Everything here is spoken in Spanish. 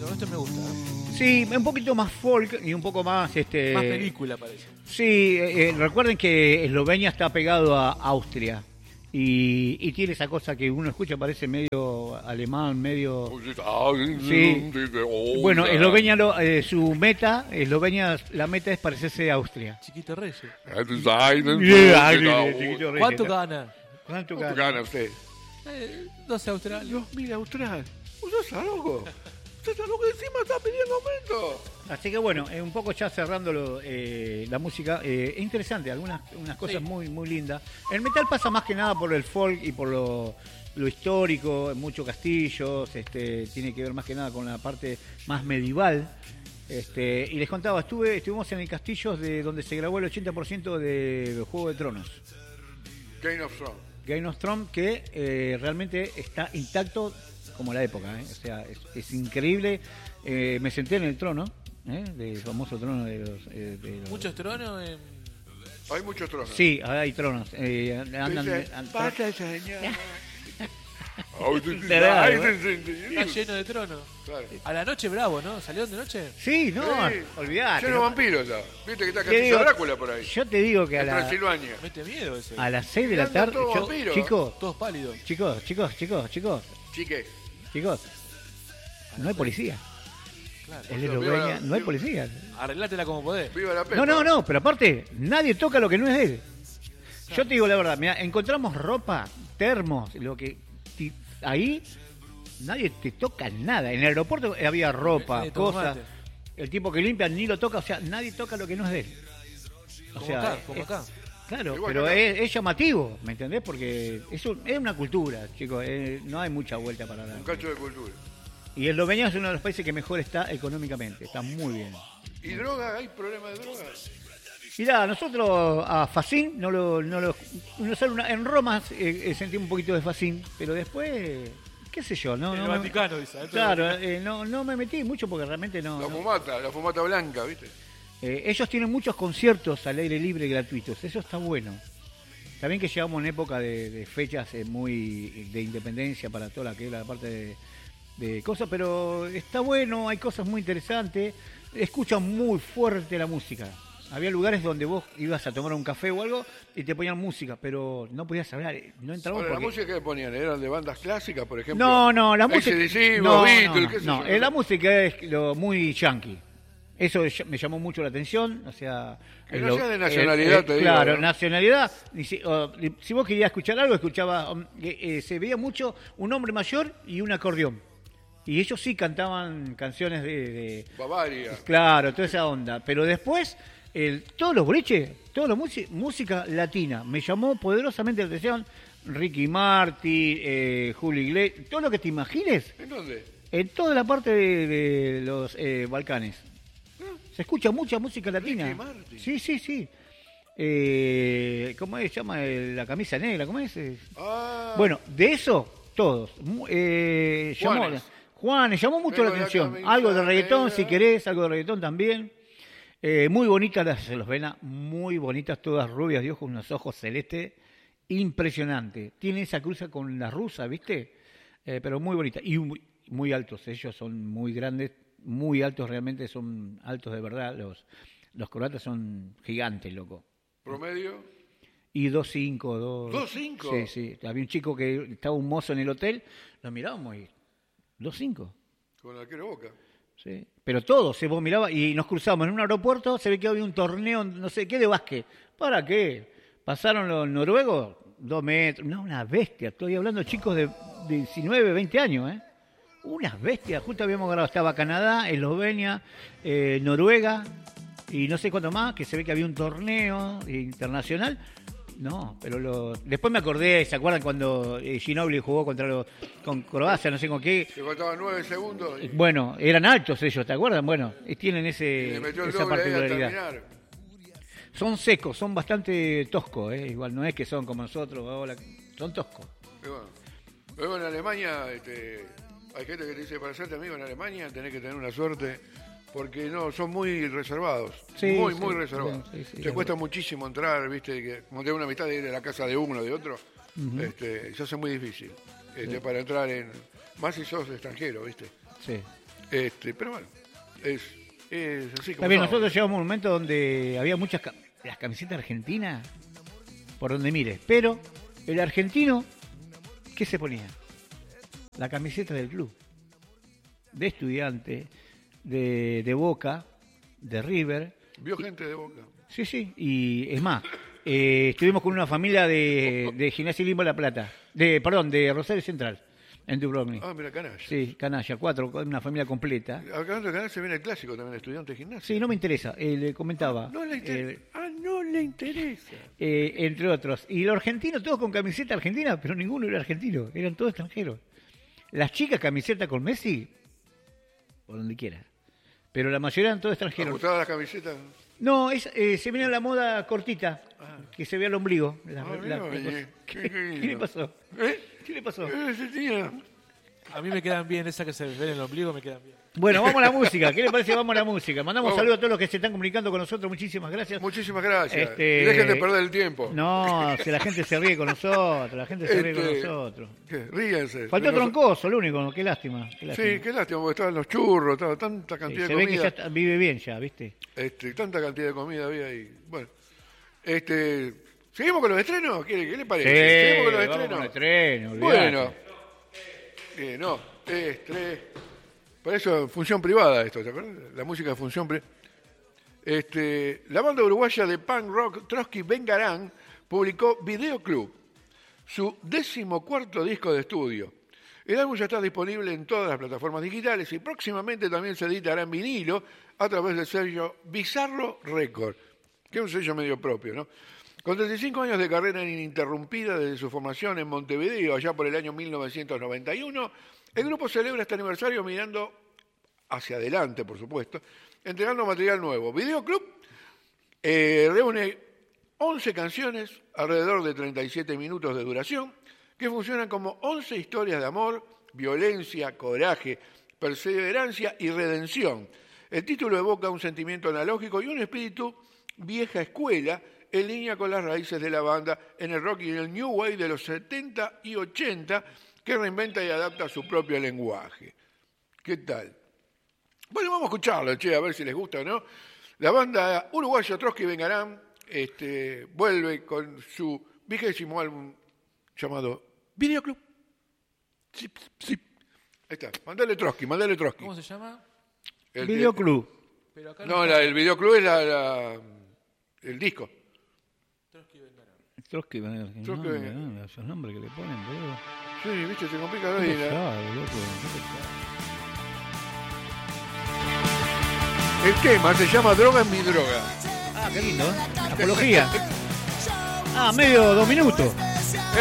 Esto me gusta, ¿eh? Sí, un poquito más folk y un poco más... Más película, parece. Sí, recuerden que Eslovenia está pegado a Austria y tiene esa cosa que uno escucha, parece medio alemán, medio... Sí. Bueno, Eslovenia, la meta es parecerse a Austria. Chiquito Reyes. ¿Cuánto gana? ¿Cuánto gana usted? 12 australianos. 2.000 australianos. ¿Usted está loco? ¿Usted está loco? Encima está pidiendo aumento. Así que bueno, un poco ya cerrando la música, es interesante, unas cosas muy lindas. El metal pasa más que nada por el folk y por lo histórico, muchos castillos, tiene que ver más que nada con la parte más medieval. Y les contaba, estuvimos en el castillo de donde se grabó el 80% de Juego de Tronos. Game of Thrones, que realmente está intacto como la época, o sea, es increíble. Me senté en el trono, del famoso trono de los... ¿Muchos tronos? Hay muchos tronos. Sí, hay tronos. Pasa, señor. Está lleno de tronos. Claro. A la noche bravo, ¿no? ¿Salieron de noche? Sí, no, olvidate. Lleno de vampiros ya. Viste que está Castillo Drácula por ahí. Yo te digo que Transilvania. Mete miedo ese. A las 6 de la tarde... Chicos, todos pálidos. Chicos. Chicos, no hay policía. Claro. En Eslovenia no hay policía. Arreglátela como podés. Viva la Pepa. No, pero aparte, nadie toca lo que no es de él. Yo te digo la verdad, mira, encontramos ropa, termos, lo que ahí nadie te toca nada. En el aeropuerto había ropa, cosas. El tipo que limpia ni lo toca, o sea, nadie toca lo que no es de él. O sea, como acá. Claro, igual pero acá. es llamativo, ¿me entendés? Porque es una cultura, chicos, no hay mucha vuelta para dar. Un cacho de cultura. Y Eslovenia es uno de los países que mejor está económicamente, está muy bien. ¿Y droga? ¿Hay problema de droga? Mirá, nosotros a Facín en Roma sentí un poquito de Facín, pero después, qué sé yo, no. El Vaticano, dice. Claro, no me metí mucho porque realmente no. La fumata blanca, ¿viste? Ellos tienen muchos conciertos al aire libre gratuitos, eso está bueno. También que llegamos en época de fechas muy de independencia para toda la parte de cosas, pero está bueno, hay cosas muy interesantes, escuchan muy fuerte la música. Había lugares donde vos ibas a tomar un café o algo y te ponían música, pero no podías hablar, no entraba. ¿La música que ponían eran de bandas clásicas, por ejemplo? No, la música. AC/DC, Beatles, qué sé yo. La música es lo muy yankii. Eso me llamó mucho la atención, o sea... Que no sea de nacionalidad, te digo. Claro, ¿no? nacionalidad. Si vos querías escuchar algo, escuchaba... se veía mucho un hombre mayor y un acordeón. Y ellos sí cantaban canciones de Bavaria. Claro, toda esa onda. Pero después, todos los boliches, toda la música latina, me llamó poderosamente la atención. Ricky Martin, Julio Iglesias, todo lo que te imagines. ¿En dónde? En toda la parte de los Balcanes. Se escucha mucha música latina. Ricky Martin. Sí. ¿Cómo se llama? La camisa negra, ¿cómo es? Ah, Bueno, de eso, todos. Juanes, llamó mucho la atención. Algo de reggaetón, negra. si querés, algo de reggaetón también. Muy bonitas las eslovenas, muy bonitas, todas rubias de ojos, unos ojos celestes, impresionante. Tiene esa cruza con la rusa, ¿viste? Pero muy bonita. Y muy altos, ellos son muy grandes, muy altos, realmente son altos de verdad. Los croatas son gigantes, loco. ¿Promedio? Y 2'5". ¿2'5"? Sí. Había un chico que estaba un mozo en el hotel, lo mirábamos y 2'5". Con el arquero Boca. Sí. Pero todos, vos mirabas y nos cruzamos en un aeropuerto, se ve que había un torneo, no sé qué, de básquet. ¿Para qué? Pasaron los noruegos, 2 metros, no, una bestia. Estoy hablando de chicos de 19, 20 años, ¿eh? Unas bestias. Justo habíamos agarrado, estaba Canadá, Eslovenia, Noruega y no sé cuánto más, que se ve que había un torneo internacional. No, pero después me acordé, ¿se acuerdan cuando Ginóbili jugó con Croacia, no sé con qué? Se faltaban 9 segundos. Bueno, eran altos ellos, ¿te acuerdan? Bueno, tienen Y le metió el esa doble ahí a particularidad. terminar. Son secos, son bastante toscos, igual no es que son como nosotros, son toscos. Y bueno, luego en Alemania, hay gente que te dice, para serte amigo en Alemania tenés que tener una suerte, porque no, son muy reservados, muy reservados. Sí, Se cuesta muchísimo entrar, viste, que como tengo una amistad de ir a la casa de uno o de otro, se hace muy difícil para entrar más si sos extranjero, viste. Sí. Pero bueno, es así como También somos. nosotros llegamos a un momento donde había muchas las camisetas argentinas, por donde mires, pero el argentino, ¿qué se ponía? La camiseta del club, de Estudiante, de Boca, de River. Vio gente de Boca. Sí, sí, y es más, estuvimos con una familia de Gimnasia y Lima La Plata, de Rosario Central, en Dubrovnik. Ah, mira, canalla. Sí, canalla, 4, una familia completa. Acá en canal se viene el clásico también, Estudiante de Gimnasia. Sí, no me interesa, le comentaba. No le interesa. No le interesa. Entre otros. Y los argentinos, todos con camiseta argentina, pero ninguno era argentino, eran todos extranjeros. Las chicas camiseta con Messi, por donde quiera. Pero la mayoría eran todos extranjeros. ¿Ajustaba las camisetas? No, se viene la moda cortita, que se vea el ombligo. ¿Qué le pasó? ¿Qué le pasó? A mí me quedan bien, esas que se ven en el ombligo me quedan bien. Bueno, vamos a la música. ¿Qué le parece? Vamos a la música. Mandamos saludos a todos los que se están comunicando con nosotros. Muchísimas gracias. Muchísimas gracias. Y dejen de perder el tiempo. No, si la gente se ríe con nosotros, la gente se ríe con nosotros. Ríense. Faltó Troncoso, lo único, qué lástima. Sí, qué lástima, porque estaban los churros, estaba tanta cantidad se de ve comida. que ya vive bien ya, ¿viste? Tanta cantidad de comida había ahí. Bueno, ¿seguimos con los estrenos? ¿Qué le parece? Sí, ¿Seguimos con los vamos estrenos? con los estrenos, olvidate. Bueno, para eso función privada esto, ¿te acuerdas? La música de función privada. La banda uruguaya de punk rock Trotsky Vengarán publicó Videoclub, su 14º disco de estudio. El álbum ya está disponible en todas las plataformas digitales y próximamente también se editará en vinilo a través del sello Bizarro Record, que es un sello medio propio, ¿no? Con 35 años de carrera ininterrumpida desde su formación en Montevideo, allá por el año 1991, el grupo celebra este aniversario mirando hacia adelante, por supuesto, entregando material nuevo. Videoclub reúne 11 canciones, alrededor de 37 minutos de duración, que funcionan como 11 historias de amor, violencia, coraje, perseverancia y redención. El título evoca un sentimiento analógico y un espíritu vieja escuela en línea con las raíces de la banda en el rock y en el new wave de los 70 y 80, que reinventa y adapta su propio lenguaje. ¿Qué tal? Bueno, vamos a escucharlo, a ver si les gusta o no. La banda uruguaya Trotsky Vengarán vuelve con su 20º álbum llamado Videoclub. Sí. Ahí está, mandale Trotsky. ¿Cómo se llama? Videoclub. Pero acá No, el Videoclub es el disco. Trotsky, Trotsky, esos nombres que le ponen, boludo. Sí, viste, se complica la Qué vida. pesado, loco, qué pesado. El tema se llama Droga es mi droga. Ah, qué lindo, ¿eh? Apología. Ah, medio 2 minutos.